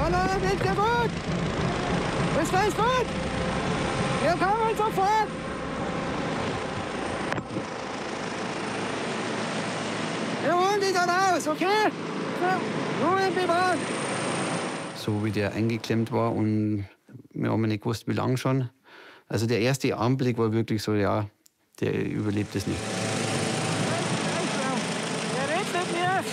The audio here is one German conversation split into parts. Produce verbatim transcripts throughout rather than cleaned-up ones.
Hallo, geht's dir gut? Ist alles gut? Wir kommen sofort! Wir holen dich da raus, okay? So, Ruhe bewahrt! So wie der eingeklemmt war und wir haben nicht gewusst, wie lange schon. Also der erste Anblick war wirklich so, ja, der überlebt es nicht. Der rettet mir.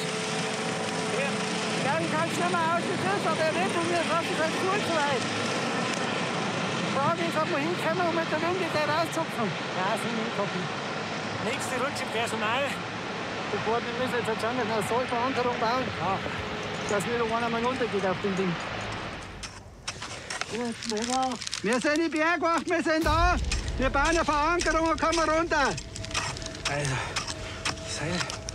Dann kannst du nicht mehr aus, aber der rettet mir fast als Kurzweit. Die Frage ist, ob wir hinkommen und mit der Winde gleich rauszupfen. Ja, sind wir hinkommen. Nächste Rutsche Personal. Bevor wir müssen jetzt anscheinend eine Sollverankerung bauen, ja, dass wieder einer mal runtergeht auf dem Ding. Wir sind die Bergwacht, wir sind da. Wir bauen eine Verankerung und kommen runter. Also, Seil.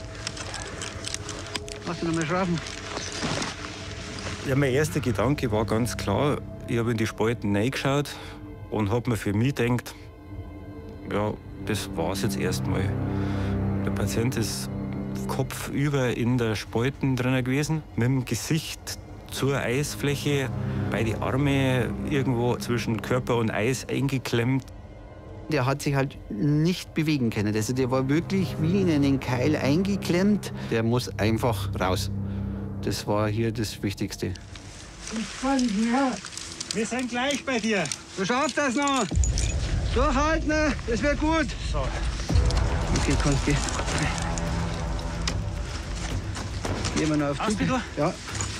Machst du noch mal schrauben? Ja, mein erster Gedanke war ganz klar, ich habe in die Spalten reingeschaut und habe mir für mich gedacht, ja, das war's jetzt erstmal. Der Patient ist kopfüber in der Spalten drin gewesen, mit dem Gesicht zur Eisfläche, beide Arme irgendwo zwischen Körper und Eis eingeklemmt. Der hat sich halt nicht bewegen können. Also der war wirklich wie in einen Keil eingeklemmt. Der muss einfach raus. Das war hier das Wichtigste. Wir sind gleich bei dir. Du schaffst das noch. Durchhalten, das wird gut. So. Okay, kannst gehen. Gehen wir noch auf die. Ja.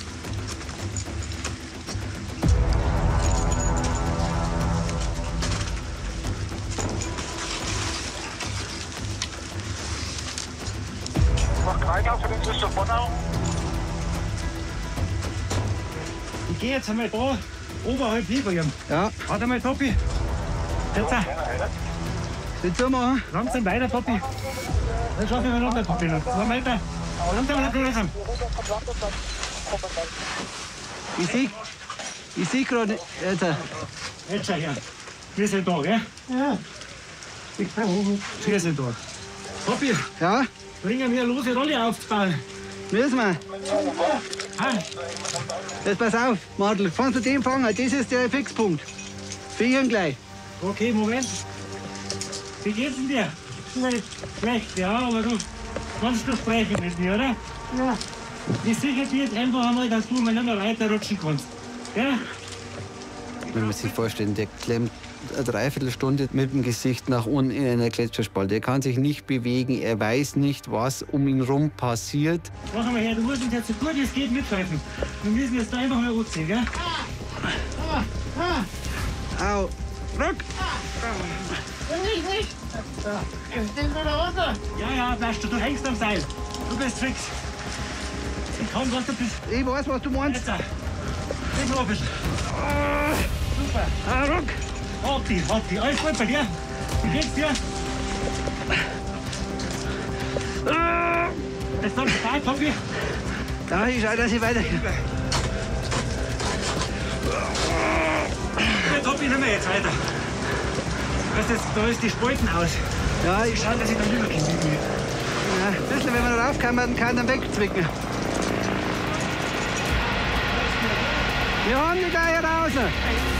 Ich gehe jetzt einmal da oberhalb Librium. Ja. Warte mal, Toppi. Jetzt. Jetzt tun wir. Langsam weiter, Toppi. Dann schaffen wir noch einen Toppi. Zwei Meter. Langsam weiter, langsam. Ich sehe ich seh gerade. Jetzt. Jetzt schau her. Wir sind da, gell? Ja. Wir sind da. Toppi, Ja, bringen wir eine lose Rolle aufzubauen. müssen wir. Ah, Jetzt pass auf, Madel. Kannst du den fangen? Das ist der Fixpunkt. Für ihn gleich. okay, Moment. Wie geht's denn dir? Schlecht. Schlecht, ja, aber du kannst doch sprechen mit mir, oder? Ja. Ich sichere dir jetzt einfach einmal, dass du mal nicht mehr weiterrutschen kannst. Ja? Wenn man sich vorstellt, der klemmt eine Dreiviertelstunde mit dem Gesicht nach unten in einer Gletscherspalte. Er kann sich nicht bewegen, er weiß nicht, was um ihn rum passiert. Mach mal her, du musst uns jetzt so gut es geht mithelfen. Wir müssen jetzt da einfach mal anziehen, gell? Ah, ah, Au, ruck! nicht, nicht! Jetzt den wieder runter! Ja, ja, bleibst du, du hängst am Seil. Du bist fix. Ich kann, was du bist. Ich weiß, was du meinst. Jetzt, ich noch ein bisschen. Ah, super. Ah, ruck! Hoppi, Hoppi, alles gut bei dir? Wie geht's dir? Jetzt dann vorbei, Hoppi. Ja, ich schau, dass ich weitergehe. Jetzt Hoppi, nehmen wir jetzt weiter. Weißt du, jetzt, da ist die Spalten aus. Ja, ich schau. Schau, dass ich dann rüberkomme. Ja, ein bisschen, wenn man da raufkommt, kann dann wegzwicken. Wir haben die gleich raus.